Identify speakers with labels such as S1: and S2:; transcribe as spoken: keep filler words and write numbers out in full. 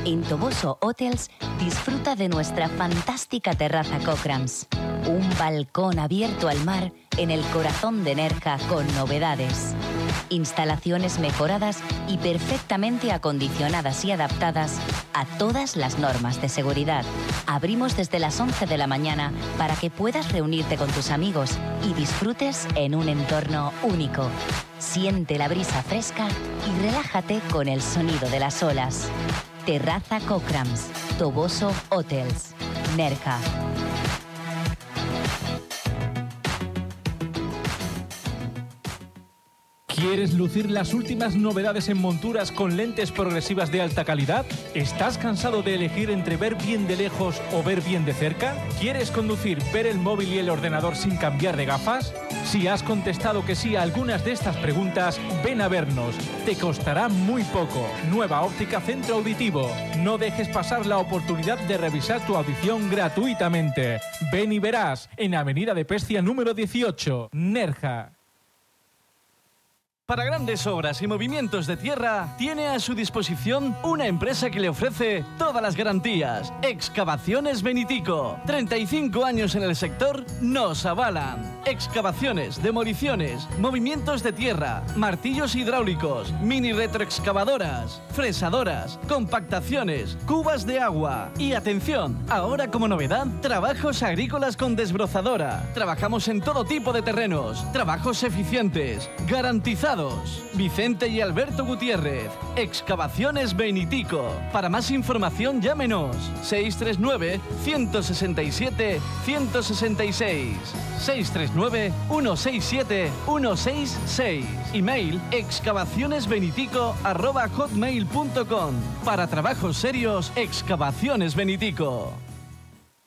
S1: En Toboso Hotels disfruta de nuestra fantástica terraza Cochrams. Un balcón abierto al mar en el corazón de Nerja con novedades. Instalaciones mejoradas y perfectamente acondicionadas y adaptadas a todas las normas de seguridad. Abrimos desde las once de la mañana para que puedas reunirte con tus amigos y disfrutes en un entorno único. Siente la brisa fresca y relájate con el sonido de las olas. Terraza Cochrams, Toboso Hotels, Nerja.
S2: ¿Quieres lucir las últimas novedades en monturas con lentes progresivas de alta calidad? ¿Estás cansado de elegir entre ver bien de lejos o ver bien de cerca? ¿Quieres conducir, ver el móvil y el ordenador sin cambiar de gafas? Si has contestado que sí a algunas de estas preguntas, ven a vernos. Te costará muy poco. Nueva Óptica Centro Auditivo. No dejes pasar la oportunidad de revisar tu audición gratuitamente. Ven y verás en Avenida de Pescia número dieciocho, Nerja.
S3: Para grandes obras y movimientos de tierra, tiene a su disposición una empresa que le ofrece todas las garantías. Excavaciones Benitico. treinta y cinco años en el sector nos avalan. Excavaciones, demoliciones, movimientos de tierra, martillos hidráulicos, mini retroexcavadoras, fresadoras, compactaciones, cubas de agua. Y atención, ahora como novedad, trabajos agrícolas con desbrozadora. Trabajamos en todo tipo de terrenos, trabajos eficientes, garantizados. Vicente y Alberto Gutiérrez, Excavaciones Benitico. Para más información llámenos seis tres nueve, uno seis siete, uno seis seis, seis tres nueve, uno seis siete, uno seis seis. Email excavacionesbenitico arroba hotmail punto com. Para trabajos serios, Excavaciones Benitico.